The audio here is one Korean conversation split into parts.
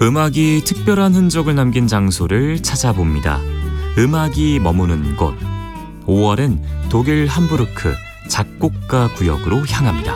음악이 특별한 흔적을 남긴 장소를 찾아봅니다. 음악이 머무는 곳. 5월엔 독일 함부르크 작곡가 구역으로 향합니다.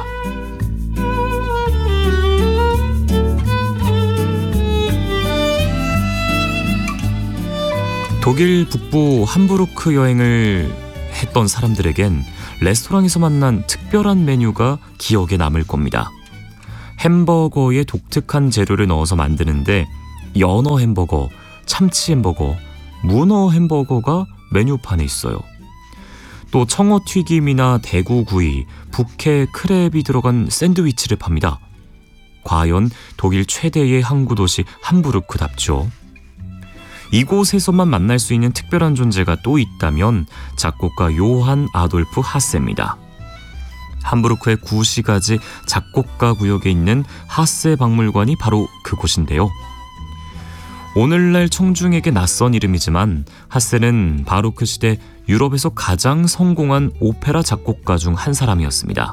독일 북부 함부르크 여행을 했던 사람들에겐 레스토랑에서 만난 특별한 메뉴가 기억에 남을 겁니다. 햄버거에 독특한 재료를 넣어서 만드는데 연어 햄버거, 참치 햄버거, 문어 햄버거가 메뉴판에 있어요. 또 청어 튀김이나 대구구이, 북해 크랩이 들어간 샌드위치를 팝니다. 과연 독일 최대의 항구 도시 함부르크답죠. 이곳에서만 만날 수 있는 특별한 존재가 또 있다면 작곡가 요한 아돌프 하세입니다. 함부르크의 구시가지 작곡가 구역에 있는 하세 박물관이 바로 그곳인데요. 오늘날 청중에게 낯선 이름이지만 하세는 바로크 시대 유럽에서 가장 성공한 오페라 작곡가 중 한 사람이었습니다.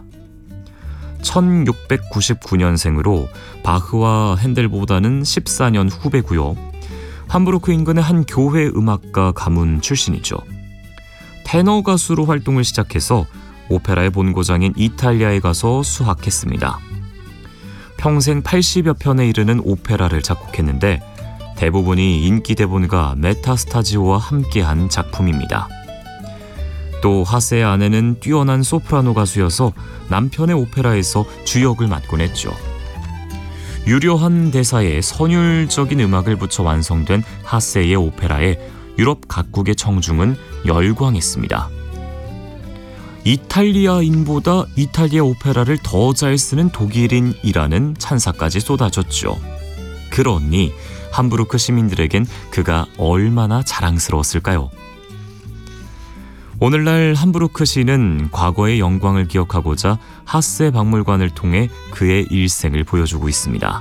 1699년생으로 바흐와 핸델보다는 14년 후배고요. 함부르크 인근의 한 교회 음악가 가문 출신이죠. 테너 가수로 활동을 시작해서 오페라의 본고장인 이탈리아에 가서 수학했습니다. 평생 80여 편에 이르는 오페라를 작곡했는데 대부분이 인기 대본가 메타스타지오와 함께한 작품입니다. 또 하세의 아내는 뛰어난 소프라노 가수여서 남편의 오페라에서 주역을 맡곤 했죠. 유려한 대사에 선율적인 음악을 붙여 완성된 하세의 오페라에 유럽 각국의 청중은 열광했습니다. 이탈리아인보다 이탈리아 오페라를 더 잘 쓰는 독일인이라는 찬사까지 쏟아졌죠. 그러니 함부르크 시민들에겐 그가 얼마나 자랑스러웠을까요? 오늘날 함부르크 시는 과거의 영광을 기억하고자 하세 박물관을 통해 그의 일생을 보여주고 있습니다.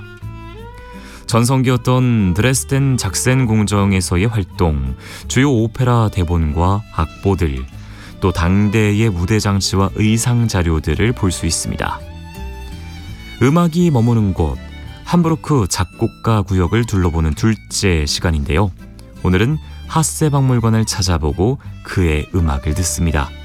전성기였던 드레스덴 작센 궁정에서의 활동, 주요 오페라 대본과 악보들, 또 당대의 무대 장치와 의상 자료들을 볼 수 있습니다. 음악이 머무는 곳, 함부르크 작곡가 구역을 둘러보는 둘째 시간인데요. 오늘은 하세 박물관을 찾아보고 그의 음악을 듣습니다.